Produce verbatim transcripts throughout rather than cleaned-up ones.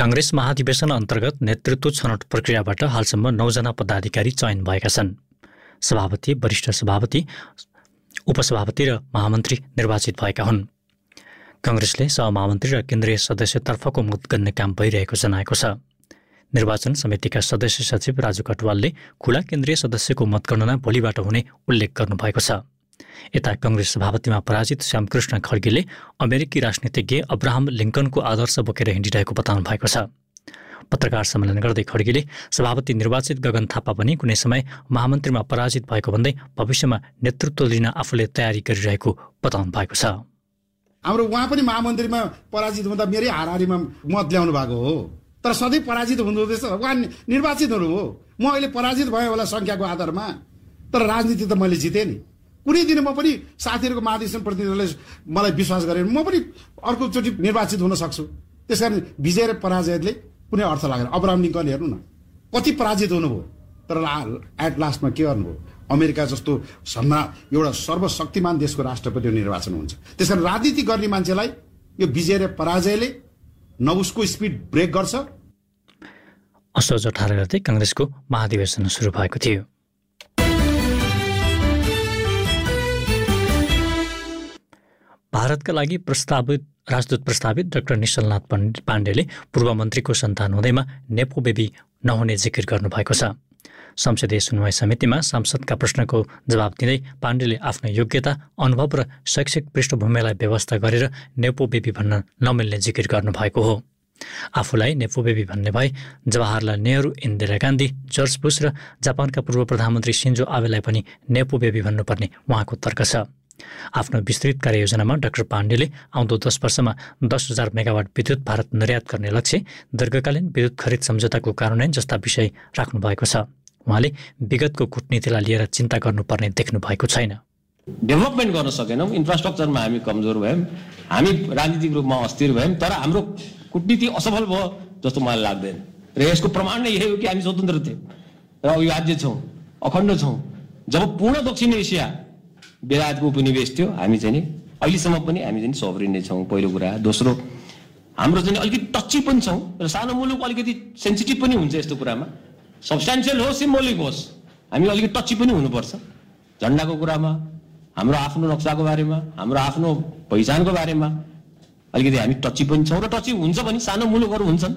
कांग्रेस महाधिवेशन अन्तर्गत नेतृत्व छनौट प्रक्रियाबाट हालसम्म नौजना पदाधिकारी चयन भएका छन्। सभापति, वरिष्ठ सभापति, उपसभापति र महामन्त्री निर्वाचित भएका हुन्। कांग्रेसले सहमहामन्त्री र केन्द्रीय सदस्यतर्फको मतगणना काम भइरहेको जनाएको छ। निर्वाचन समितिका सदस्य सचिव राजु कटवालले खुला केन्द्रीय सदस्यको मतगणना भोलिबाट हुने उल्लेख गर्नुभएको छ। यता कांग्रेस सभापतिमा पराजित श्यामकृष्ण खड्गेले अमेरिकी राजनीतिज्ञ अब्राहम लिङ्कनको आदर्श बोकेर हिँडिरहेको बताउनु भएको छ। पत्रकार सम्मेलन गर्दै खड्गेले सभापति निर्वाचित गगन थापा पनि कुनै समय महामन्त्रीमा पराजित भएको भन्दै भविष्यमा नेतृत्व लिन आफूले तयारी गरिरहेको बताउनु भएको छ। हाम्रो उहाँ पनि महामन्त्रीमा पराजित हुँदा मेरै हाराहारीमा मत ल्याउनु भएको हो, तर सधैँ पराजित हुनुहुँदैछ। उहाँ निर्वाचित हुनुभयो, म अहिले पराजित भयो होला सङ्ख्याको आधारमा, तर राजनीति त मैले जितेँ नि। कुनै दिन म पनि साथीहरूको महाधिवेशन प्रतिनिधिहरूले मलाई विश्वास गरेर म पनि अर्कोचोटि निर्वाचित हुन सक्छु। त्यसकारण विजय र पराजयले कुनै अर्थ लागेन। अब्राहम लिङ्कन हेर्नु न, कति पराजित हुनुभयो, तर एट लास्टमा के गर्नुभयो? अमेरिका जस्तो सम्मा एउटा सर्वशक्तिमान देशको राष्ट्रपति निर्वाचन हुन्छ। त्यसकारण राजनीति गर्ने मान्छेलाई यो विजय र पराजयले न उसको स्पिड ब्रेक गर्छ। असोज अठार गते कांग्रेसको महाधिवेशन सुरु भएको थियो। भारतका लागि प्रस्तावित राजदूत प्रस्तावित डाक्टर निश्चलनाथ पाण्डेले पूर्व मन्त्रीको सन्तान हुँदैमा नेपो बेबी नहुने जिकिर गर्नुभएको छ। संसदीय सुनवाई समितिमा सांसदका प्रश्नको जवाब दिँदै पाण्डेले आफ्नो योग्यता, अनुभव र शैक्षिक पृष्ठभूमिलाई व्यवस्था गरेर नेपो बेबी भन्न नमिल्ने जिकिर गर्नुभएको हो। आफूलाई नेपो बेबी भन्ने भए जवाहरलाल नेहरू, इन्दिरा गान्धी, जर्ज बुश र जापानका पूर्व प्रधानमन्त्री सिन्जो आबेलाई पनि नेपो बेबी भन्नुपर्ने उहाँको तर्क छ। आफ्नो विस्तृत कार्ययोजनामा डाक्टर पाण्डेले आउँदो दस वर्षमा दस हजार मेगावाट विद्युत भारत निर्यात गर्ने लक्ष्य, दीर्घकालीन विद्युत खरिद सम्झौताको कार्यान्वयन जस्ता विषय राख्नु भएको छ। उहाँले विगतको कूटनीतिलाई लिएर चिन्ता गर्नुपर्ने देख्नु भएको छैन। डेभलपमेन्ट गर्न सकेनौँ, इन्फ्रास्ट्रक्चरमा हामी कमजोर भयौँ, हामी राजनीतिक रूपमा अस्थिर भयौँ, तर हाम्रो कूटनीति असफल भयो जस्तो मलाई लाग्दैन। र यसको प्रमाण नै यही हो कि हामी स्वतन्त्र थियौँ र अविभाज्य छौँ, अखण्ड छौँ। जब पूर्ण दक्षिण एसिया बेलायतको उपनिवेश थियो, हामी चाहिँ नि अहिलेसम्म पनि हामी चाहिँ सोभरिन नै छौँ, पहिलो कुरा। दोस्रो, हाम्रो चाहिँ अलिकति टच्ची पनि छौँ र सानो मुलुक अलिकति सेन्सिटिभ पनि हुन्छ यस्तो कुरामा। सब्सटेन्सियल होस्, सिम्बोलिक होस्, हामी अलिकति टच्ची पनि हुनुपर्छ। झन्डाको कुरामा, हाम्रो आफ्नो नक्साको बारेमा, हाम्रो आफ्नो पहिचानको बारेमा अलिकति हामी टच्ची पनि छौँ र टच्ची हुन्छ पनि सानो मुलुकहरू हुन्छन्।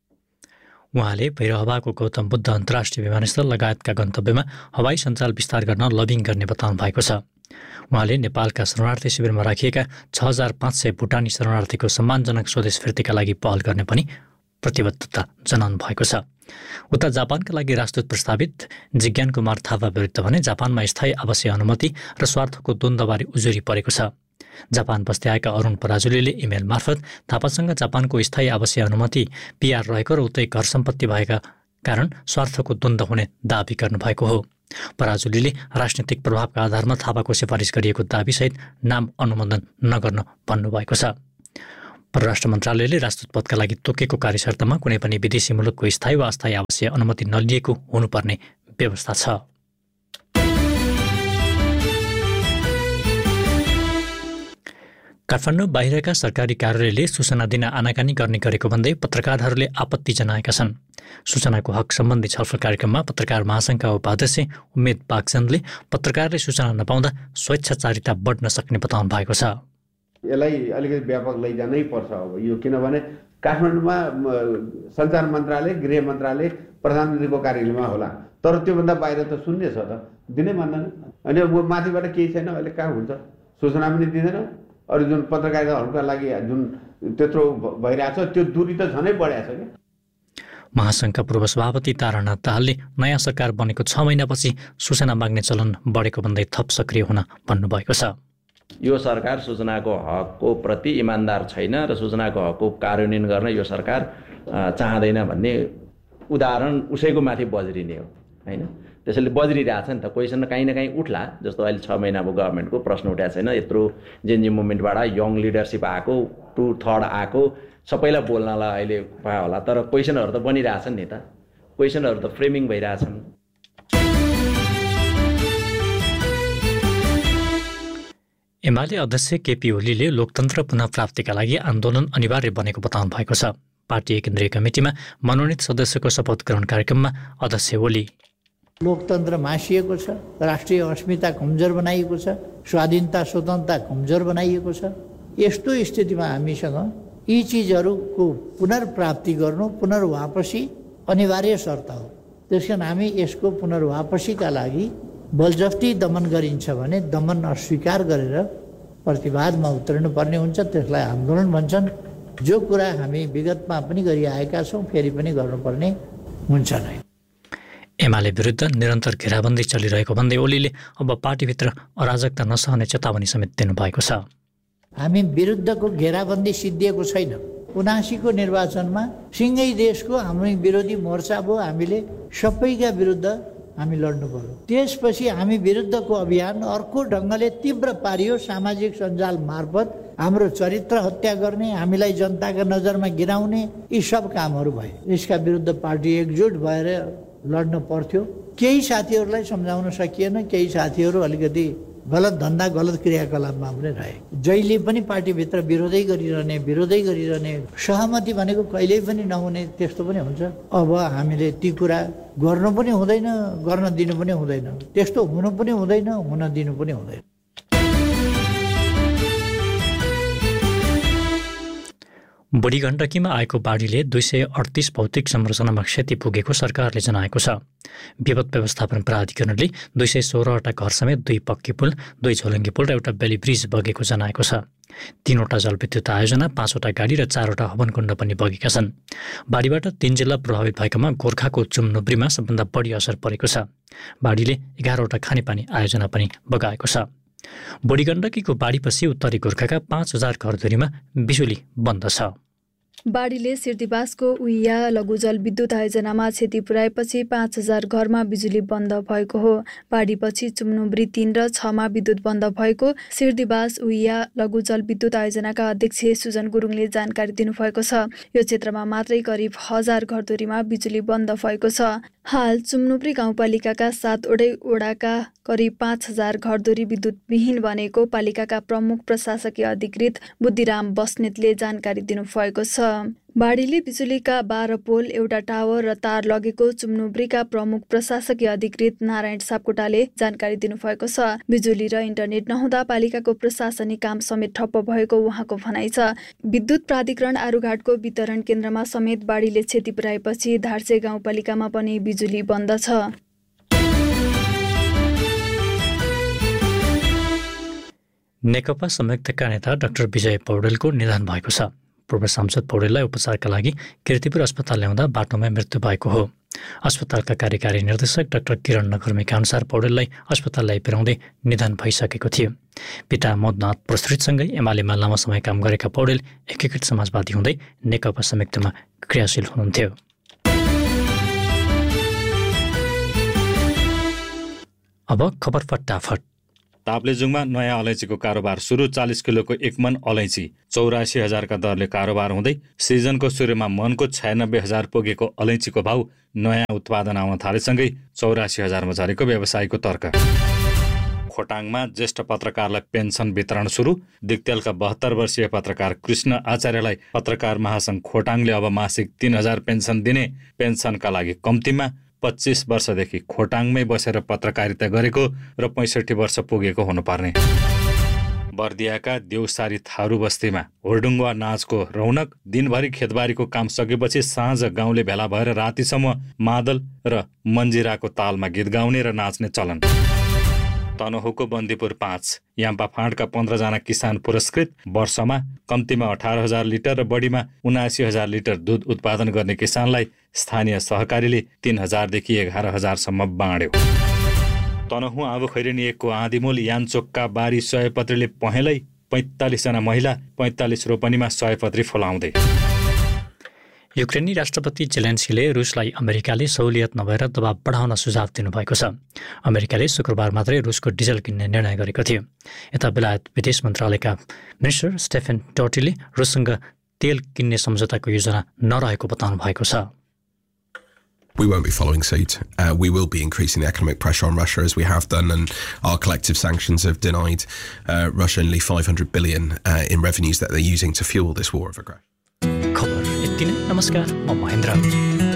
उहाँले भैरहवाको गौतम बुद्ध अन्तर्राष्ट्रिय विमानस्थल लगायतका गन्तव्यमा हवाई सञ्चार विस्तार गर्न लबिङ गर्ने बताउनु भएको छ। उहाँले नेपालका शरणार्थी शिविरमा राखिएका छ हजार पाँच सय भुटानी शरणार्थीको सम्मानजनक स्वदेश फिर्तीका लागि पहल गर्ने पनि प्रतिबद्धता जनाउनु भएको छ। उता जापानका लागि राजदूत प्रस्तावित जिज्ञान कुमार थापा विरुद्ध भने जापानमा स्थायी आवासीय अनुमति र स्वार्थको द्वन्द्वबारे उजुरी परेको छ। जापान बस्दै आएका अरुण पराजुलीले इमेल मार्फत थापासँग जापानको स्थायी आवासीय अनुमति, पीआर रहेको र उतै घर सम्पत्ति भएका कारण स्वार्थको द्वन्द्व हुने दाबी गर्नुभएको हो। पराजुलीले राजनीतिक प्रभावका आधारमा थापाको सिफारिस गरिएको दाबीसहित नाम अनुमोदन नगर्न भन्नुभएको छ। परराष्ट्र मन्त्रालयले राजदूत पदका लागि तोकेको कार्यशर्तमा कुनै पनि विदेशी मुलुकको स्थायी वा अस्थायी आवासीय अनुमति नलिएको हुनुपर्ने व्यवस्था छ। काठमाडौँ बाहिरका सरकारी कार्यालयले सूचना दिन आनाकानी गर्ने गरेको भन्दै पत्रकारहरूले आपत्ति जनाएका छन्। सूचनाको हक सम्बन्धी छलफल कार्यक्रममा पत्रकार महासङ्घका उपाध्यक्ष उम्मेद बागचन्दले पत्रकारले सूचना नपाउँदा स्वेच्छाचारिता बढ्न सक्ने बताउनु भएको छ। यसलाई अलिकति व्यापक लैजानै पर्छ अब यो, किनभने काठमाडौँमा सञ्चार मन्त्रालय, गृह मन्त्रालय, प्रधानमन्त्रीको कार्यालयमा होला, तर त्योभन्दा बाहिर त शून्य छ त, दिनै मान्दैन। अनि माथिबाट केही छैन, अहिले कहाँ हुन्छ, सूचना पनि दिँदैन। अरू जुन पत्रकारिताहरूका लागि जुन त्यत्रो भइरहेछ त्यो दूरी त झनै बढाएको छ क्या। महासङ्घका पूर्व सभापति तारानाथ दाहालले नयाँ सरकार बनेको छ महिनापछि सूचना माग्ने चलन बढेको भन्दै थप सक्रिय हुन भन्नुभएको छ। यो सरकार सूचनाको हकको प्रति इमान्दार छैन र सूचनाको हकको कार्यान्वयन गर्न यो सरकार चाहँदैन भन्ने उदाहरण उसैको माथि बज्रिने हो हैन। त्यसैले बज्रिरहेछ नि त, क्वेसन काहीँ न काहीँ उठ्ला। जस्तो अहिले छ महिना अब गभर्मेन्टको प्रश्न उठाएको छैन, यत्रो जेनजी मुभमेन्टबाट यङ लिडरसिप आएको, टु थर्ड आएको, सबैलाई बोल्नलाई अहिले पायो होला, तर क्वेसनहरू त बनिरहेछन् नि त, क्वेसनहरू त फ्रेमिङ भइरहेछन्। एमाले अध्यक्ष केपी ओलीले लोकतन्त्र पुनः प्राप्तिका लागि आन्दोलन अनिवार्य बनेको बताउनु भएको छ। पार्टी केन्द्रीय कमिटीमा मनोनित सदस्यको शपथ ग्रहण कार्यक्रममा अध्यक्ष ओली लोकतन्त्र मासिएको छ, राष्ट्रिय अस्मिता कमजोर बनाइएको छ, स्वाधीनता स्वतन्त्रता कमजोर बनाइएको छ। यस्तो स्थितिमा हामीसँग यी चिजहरूको पुनर्प्राप्ति गर्नु, पुनर्वापसी अनिवार्य शर्त हो। त्यसकारण हामी यसको पुनर्वापसीका लागि बलजफ्ती दमन गरिन्छ भने दमन अस्वीकार गरेर प्रतिवादमा उत्रनु पर्ने हुन्छ। त्यसलाई आन्दोलन भन्छन्। जो कुरा हामी विगतमा पनि गरिआएका छौँ फेरि पनि गर्नुपर्ने हुन्छ नै। एमाले विरुद्ध निरन्तर घेराबन्दी चलिरहेको भन्दै ओलीले अब पार्टीभित्र अराजकता नसहने चेतावनी समेत दिनुभएको छ। हामी विरुद्धको घेराबन्दी सिद्धिएको छैन। उनासीको निर्वाचनमा सिङ्गै देशको हाम्रो विरोधी मोर्चा भयो। हामीले सबैका विरुद्ध हामी लड्नु पर्यो। त्यसपछि हामी विरुद्धको अभियान अर्को ढङ्गले तीव्र पारियो। सामाजिक सञ्जाल मार्फत हाम्रो चरित्र हत्या गर्ने, हामीलाई जनताका नजरमा गिराउने यी सब कामहरू भए। यसका विरुद्ध पार्टी एकजुट भएर लड्न पर्थ्यो। केही साथीहरूलाई सम्झाउन सकिएन। केही साथीहरू अलिकति गलत धन्दा गलत क्रियाकलापमा पनि रहे। जहिले पनि पार्टीभित्र विरोधै गरिरहने विरोधै गरिरहने सहमति भनेको कहिल्यै पनि नहुने त्यस्तो पनि हुन्छ। अब हामीले ती कुरा गर्नु पनि हुँदैन, गर्न दिनु पनि हुँदैन। त्यस्तो हुनु पनि हुँदैन, हुन दिनु पनि हुँदैन। बुढी गण्डकीमा आएको बाढीले दुई सय अडतिस भौतिक संरचनामा क्षति पुगेको सरकारले जनाएको छ। विपद व्यवस्थापन प्राधिकरणले दुई सय सोह्रवटा घर समेत दुई पक्की पुल, दुई झोलङ्गी पुल र एउटा बेली ब्रिज बगेको जनाएको छ। तीनवटा जलविद्युत आयोजना, पाँचवटा गाडी र चारवटा हवनकुण्ड पनि बगेका छन्। बाढीबाट तीन जिल्ला प्रभावित भएकामा गोर्खाको चुमनुब्रीमा सबभन्दा बढी असर परेको छ। बाढीले एघारवटा खानेपानी आयोजना पनि बगाएको छ। बुढी गण्डकीको बाढीपछि उत्तरी गोर्खाका पाँच हजार घरधुरीमा बिजुली बन्द छ। बाढीले सिर्दिवासको उइया लघु जलविद्युत आयोजनामा क्षति पुर्याएपछि पाँच हजार घरमा बिजुली बन्द भएको हो। बाढीपछि चुमनुब्री तीन र छमा विद्युत बन्द भएको सिर्दिवास उइया लघु जलविद्युत आयोजनाका अध्यक्ष सुजन गुरुङले जानकारी दिनुभएको छ। यो क्षेत्रमा मात्रै करिब हजार घरधुरीमा बिजुली बन्द भएको छ। हाल चुमनुब्री गाउँपालिकाका सातवटै वडाका करिब पाँच हजार घरधुरी विद्युतविहीन बनेको पालिकाका प्रमुख प्रशासकीय अधिकृत बुद्धिराम बस्नेतले जानकारी दिनुभएको छ। बाढीले बिजुलीका बाह्र पोल, एउटा टावर र तार लगेको चुमनुब्रीका प्रमुख प्रशासकीय अधिकृत नारायण सापकोटाले जानकारी दिनुभएको छ। बिजुली र इन्टरनेट नहुँदा पालिकाको प्रशासनिक काम समेत ठप्प भएको उहाँको भनाइ छ। विद्युत प्राधिकरण आरुघाटको वितरण केन्द्रमा समेत बाढीले क्षति पुर्याएपछि धार्से गाउँपालिकामा पनि बिजुली बन्द छ। नेकपा संयुक्तका नेता डाक्टर विजय पौडेलको निधन भएको छ। पूर्व सांसद पौडेललाई उपचारका लागि कीर्तिपुर अस्पताल ल्याउँदा बाटोमा मृत्यु भएको हो। अस्पतालका कार्यकारी निर्देशक डाक्टर किरण नगर्मीका अनुसार पौडेललाई अस्पताल ल्याइपुर्याउँदै निधन भइसकेको थियो। पिता मदनाथ प्रस्तुतसँगै एमालेमा लामो समय काम गरेका पौडेल एकीकृत समाजवादी हुँदै नेकपा संयुक्तमा क्रियाशील हुनुहुन्थ्यो। अब खबर फटाफट। ताप्लेजुङमा नयाँ अलैँचीको कारोबार सुरु। चालिस किलोको एक मन अलैँची चौरासी हजारका दरले कारोबार हुँदै सिजनको सुरुमा मनको छयानब्बे हजार पुगेको अलैँचीको भाउ नयाँ उत्पादन आउन थालेसँगै चौरासी हजारमा झरेको व्यवसायीको तर्क। खोटाङमा ज्येष्ठ पत्रकारलाई पेन्सन वितरण सुरु। दिक्तेलका बहत्तर वर्षीय पत्रकार कृष्ण आचार्यलाई पत्रकार महासङ्घ खोटाङले अब मासिक तीन हजार पेन्सन दिने। पेन्सनका लागि कम्तीमा पच्चिस वर्षदेखि खोटाङमै बसेर पत्रकारिता गरेको र पैँसठी वर्ष पुगेको हुनुपर्ने। बर्दियाका देउसारी थारू बस्तीमा होर्डुङ्वा नाचको रौनक। दिनभरि खेतबारीको काम सकेपछि साँझ गाउँले भेला भएर रातिसम्म मादल र मन्जिराको तालमा गीत गाउने र नाच्ने चलन। तनहुको बन्दीपुर पाँच याम्पा फाँडका पन्ध्रजना किसान पुरस्कृत। वर्षमा कम्तीमा अठार हजार लिटर र बढीमा उनासी हजार लिटर दुध उत्पादन गर्ने किसानलाई स्थानीय सहकारीले तीन हजारदेखि एघार हजारसम्म बाँड्यो। तनहुँ आबु खैरेनी एकको आँधीमूल यानचोकका बारी सयपत्रीले पहेँलै। पैँतालिसजना महिला पैँतालिस रोपनीमा सयपत्री फुलाउँदै। युक्रेनी राष्ट्रपति जेलेन्स्कीले रुसलाई अमेरिकाले सहुलियत नभएर दबाव बढाउन सुझाव दिनुभएको छ। अमेरिकाले शुक्रबार मात्रै रुसको डिजल किन्ने निर्णय गरेको थियो। यता बेलायत विदेश मन्त्रालयका मिनिस्टर स्टेफेन टोटीले रुससँग तेल किन्ने सम्झौताको योजना नरहेको बताउनु भएको छ। We won't be following suit. Uh, we will be increasing the economic pressure on Russia as we have done, and our collective sanctions have denied uh, Russia nearly five hundred billion uh, in revenues that they're using to fuel this war of aggression. यति नै। नमस्कार, म महेन्द्र।